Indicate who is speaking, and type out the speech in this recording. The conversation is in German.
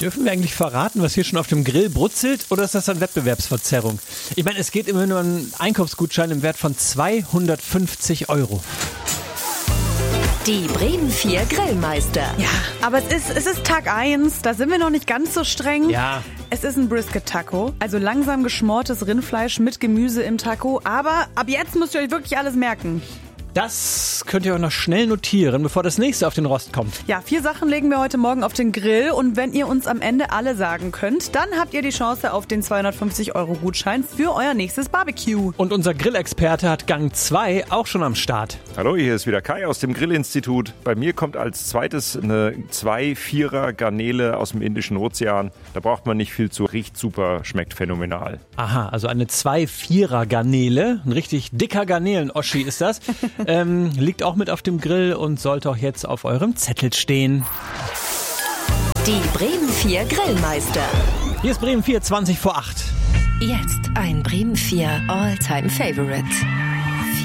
Speaker 1: Dürfen wir eigentlich verraten, was hier schon auf dem Grill brutzelt, oder ist das dann Wettbewerbsverzerrung? Ich meine, es geht immer nur um einen Einkaufsgutschein im Wert von 250 €.
Speaker 2: Die Bremen 4 Grillmeister.
Speaker 3: Ja, aber es ist Tag 1, da sind wir noch nicht ganz so streng.
Speaker 1: Ja.
Speaker 3: Es ist ein Brisket-Taco, also langsam geschmortes Rindfleisch mit Gemüse im Taco. Aber ab jetzt müsst ihr euch wirklich alles merken.
Speaker 1: Das könnt ihr auch noch schnell notieren, bevor das nächste auf den Rost kommt.
Speaker 3: Ja, 4 Sachen legen wir heute Morgen auf den Grill. Und wenn ihr uns am Ende alle sagen könnt, dann habt ihr die Chance auf den 250 € Gutschein für euer nächstes Barbecue.
Speaker 1: Und unser Grillexperte hat Gang 2 auch schon am Start.
Speaker 4: Hallo, hier ist wieder Kai aus dem Grillinstitut. Bei mir kommt als zweites eine 2-4er Garnele aus dem Indischen Ozean. Da braucht man nicht viel zu, riecht super, schmeckt phänomenal.
Speaker 1: Aha, also eine 2-4er Garnele. Ein richtig dicker Garnelen-Oschi ist das. Liegt auch mit auf dem Grill und sollte auch jetzt auf eurem Zettel stehen.
Speaker 2: Die Bremen 4 Grillmeister.
Speaker 1: Hier ist Bremen 4, 20 vor 8.
Speaker 2: Jetzt ein Bremen 4 All-Time Favorite.